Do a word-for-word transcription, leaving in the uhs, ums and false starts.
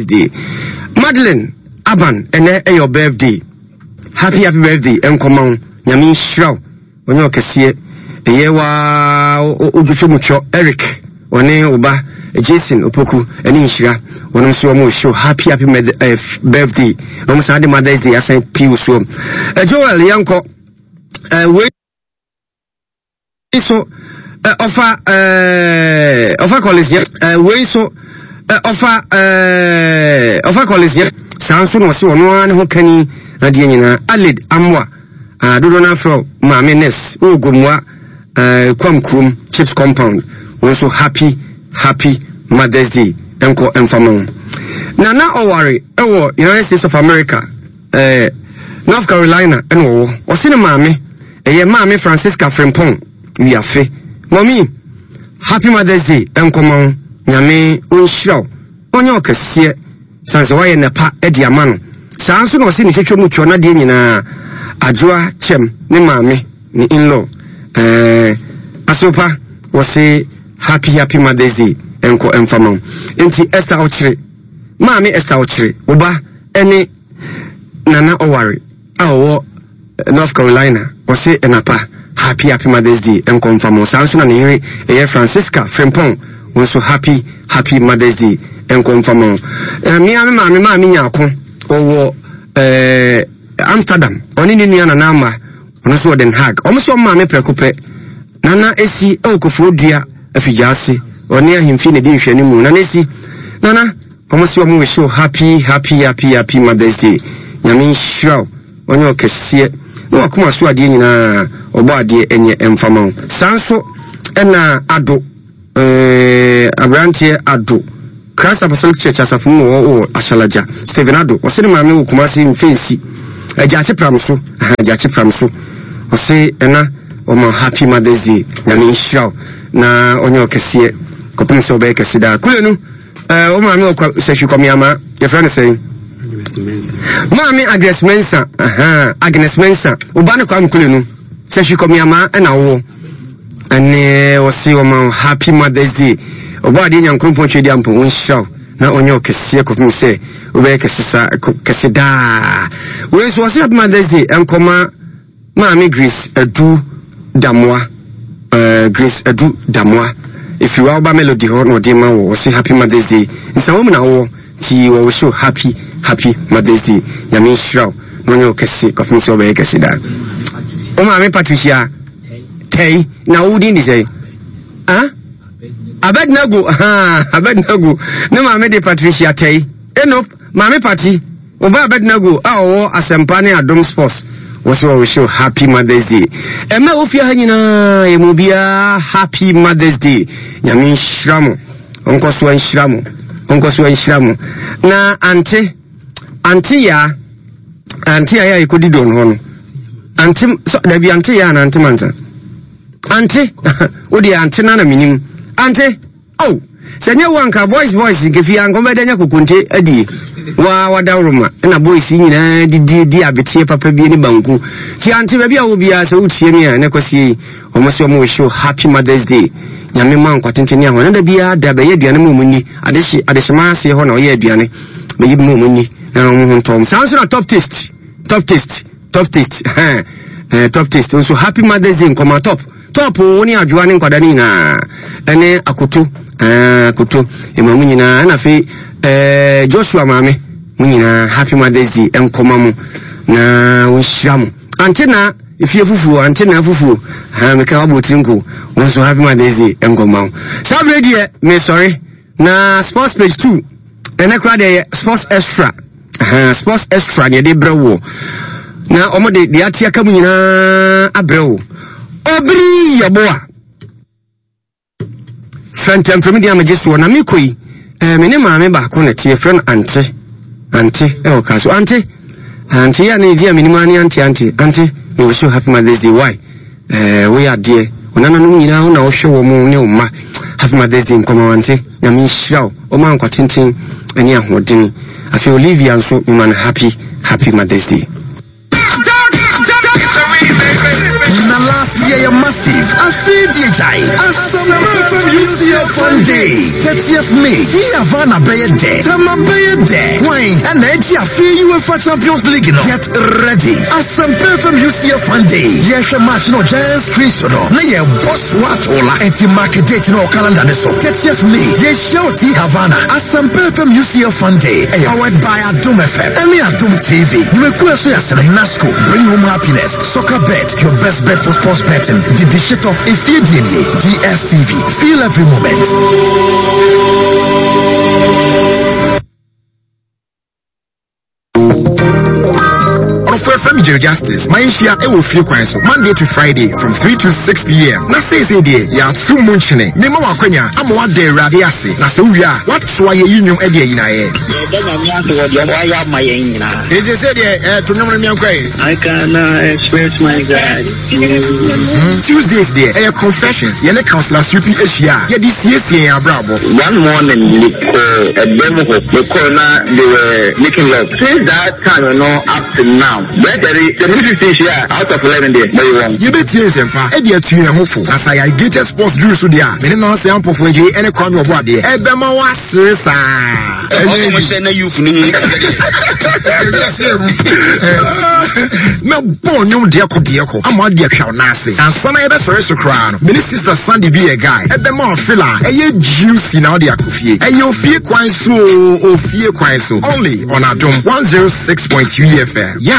Day. Madeline Aban, and your birthday. Happy, happy birthday, and come on, Yamin Shrow. When you can see it, a year Ujuchumucho, Eric, one Uba, Jason, Opoku, and Inshira. When I'm so show happy, happy birthday. I'm sorry, Mother's Day, I say, Pew Swim. A Joel Yanko, uh, wait. So, uh, offer, uh, offer college, uh, way so, uh, offer, uh, offer college, yeah. Samson was one one who can he, Nadiana, Alid, Amwa, uh, Dudona from Mamines, Ugumwa, uh, Quamcrum, Chips Compound. We're so happy, happy Mother's Day, Uncle and Famon. Now, now, oh, worry, oh, United States of America, uh, North Carolina, and oh, what's in a mammy, a year mammy Francisca Frimpong. We are fe. Mommy, happy Mother's Day, and come on, Yame, unshow. On your cassia, sans why in a pa ediamano. Sanson was in the future much on a din in a Adua Chem, ni mammy, ni in law. Eh, Asopa was say happy, happy Mother's Day, and co and famon. Inti Esther Ochre, Mammy Esther Ochre, Oba, any Nana Owari, our North Carolina, was say en a pa. Happy, happy Mother's Day, and confirm Samson and Henry, a Francisca, Frimpong, also happy, happy Mother's Day, and confirm. And me, I'm mammy, mammy, Yako, or Amsterdam, on Indian and Nama, on also Den Haag, almost your mammy precope, Nana Essi, Okofodia, a Fijasi, or near him, Finity, Shenimu, Nanesi, Nana, almost your movie show happy, happy, happy, happy Mother's Day. Yamin Shrow, on your cassia. No, come on, swadi na obadi enye emfamon. Sanso ena ado eh abrantie ado. Christ Apostolic Church asafumu o Ashalaja. Stephen Ado. Ose ni maame wo kumasi mfensi. Ejache pramso, ejache pramso. Ose ena o ma happy Mother's Day. Na ni show na onyo kese kopin so be kese da. Kule nu eh o maame o sehwi komiama. Your friend is saying Mami Agnes Mensa, aha, Agnes Mensa, Ubana kwa mkulenu, seshi komiama, ena uo, ane, wasi wama, happy Mother's Day, ubadi nyankrumpo chedi ampo, unshaw, na onyo kesiye kufimise, ube kesisa, kesida, wesu wasi happy Mother's Day, enkoma, Mami Grace, edu, damwa, uh, Grace, edu, damwa, if you are ba melody ho, no dima wo, wasi happy Mother's Day, nsa womu na uo, ti wa wisho happy, happy Mother's Day. Yamin Shrow. No no kesi kofin so be kesi da. O ma me Patricia. Tay na udi ndi say. Ah? Abednego. Ah, Abednego. No ma me de Patricia Tay. Eno ma me Pati. Oba Abednego. Ah o asempa ne Adom Sports. Was we show happy Mother's Day. E me ofia ha nyina e mo bia happy Mother's Day. Yamin Shrow. Onko so Shrow. Onko so Shrow. Na ante Antia, Antia ya ikudi don hono. Anti, so debi Antia na antimanza. Anti, udi antina na minim. Anti, oh, senye wanka boys boys nkefi angombe denya kukunte adi. Wa wadauruma na boys nyina di di di abetie papa bi ni banku. Ti anti baby a obi a se utie me a ne kwasi omoso mo show happy Mother's Day. Nyame man kwatenteni a hono da bia da be ye aduane mo munni. Adeshi adeshima se ho na ye aduane. Be yi mo munni. Na Tom sounds like top taste, top taste, top taste, eh, top taste. So happy Mother's Day, come on top, top. Oni ajuani nkwadani na, ene akutu, eh, akutu. Ema muni na, na fe, eh, Joshua mame, muni na happy Mother's Day, enkomamu na unshamu. Antena, if you fufu, antena fufu, ha mekawa botinko. Also happy Mother's Day, enkomamu. Sabre die, me sorry, na sports page two, ene kwa de sports extra. Uh, sports extra nye de brewo na omo de de atia ka munyina abrewo obri yaboa fentem from dia majesu na mikoi eh me ne maame ba ko na tie friend ante ante e o kaso ante ante ya ne dia minima ni ante ante ante we wish you happy Mother's Day why eh we are dear onana no nyina na wo hwe wo mu ne umma happy Mother's Day nkoma ante na mi hiraw o man kwatintin ani ahodini I feel Olivia and so man happy, happy Mother's Day. Na last year you're massive. I feel D J. Assemble F M U C F Fun Day. thirtieth May. See Havana Bay Day. Tama Bay Day. Wine and Edge UEFA Champions League. Get ready. Assemble F M U C F Fun Day. Yes, a match no Giants Chris no. Na ye boss what ola. Eti market date no calendar so. thirtieth May. Yes, show T Havana. Assemble F M U C F Fun Day. Powered by Adum F M. Emi Adum T V. Mekueso yasene Nasco. Bring home happiness. Soccer bet. Your best bet for sports betting. The Dishito. If you D S T V. Feel every moment. For Family Justice, my issue I will feel quite so Monday to Friday from three to six p m. Na say say there, ya two munchine. Nemo wakwenya, I'm one day radiasi. Na so we are what so I union idea in air. Is it said there to number me I can express my God. Tuesdays there, air confessions, Yene Councillor Supi Asia, ya this year's year, bravo. One morning, a demo of the corner, they were making love. Since that time, you know, up to now. But there is fifteen here out of eleven there. But you want. You bet yes, and pa. Eddie at you and hopeful. As I get a sports drew to the air. Then I say, I'm for J and a crime of body. Ebema was sir. And then you no born no dear Kodiako. I'm what dear Nasi. And some of the first crown. Many sister Sandy be a guy. Ebema filler. A ye juicy now the Akufi. And you fear quite so or fear quite so. Only on Adum one oh six point three F M. Yeah.